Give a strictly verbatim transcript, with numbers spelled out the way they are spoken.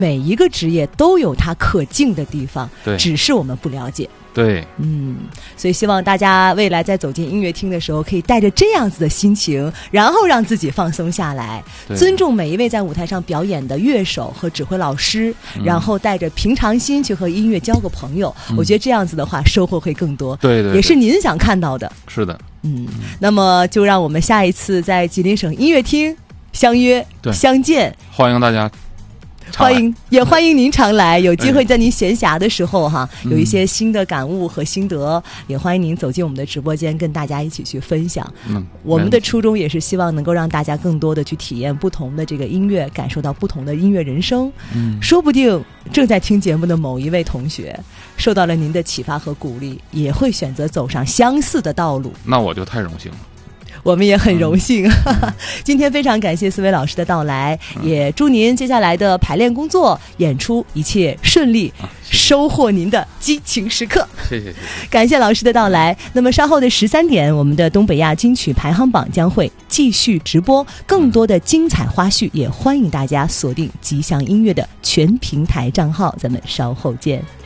每一个职业都有它可敬的地方， 对， 只是我们不了解。 对， 嗯，所以希望大家未来在走进音乐厅的时候，可以带着这样子的心情，然后让自己放松下来，尊重每一位在舞台上表演的乐手和指挥老师，嗯、然后带着平常心去和音乐交个朋友。嗯、我觉得这样子的话，收获会更多。 对 对, 对， 也是您想看到的。 是的， 嗯，那么就让我们下一次在吉林省音乐厅相约相见， 欢迎大家。 欢迎，也欢迎您常来。有机会在您闲暇的时候哈，有一些新的感悟和心得，嗯、也欢迎您走进我们的直播间，跟大家一起去分享。嗯，我们的初衷也是希望能够让大家更多的去体验不同的这个音乐，感受到不同的音乐人生。嗯，说不定正在听节目的某一位同学，受到了您的启发和鼓励，也会选择走上相似的道路。 那我就太荣幸了。 我们也很荣幸、嗯、今天非常感谢思维老师的到来、嗯、也祝您接下来的排练工作演出一切顺利、啊、谢谢收获您的激情时刻。 谢谢谢谢， 感谢老师的到来。那么稍后的十三点，我们的东北亚金曲排行榜将会继续直播，更多的精彩花絮也欢迎大家锁定吉祥音乐的全平台账号，咱们稍后见。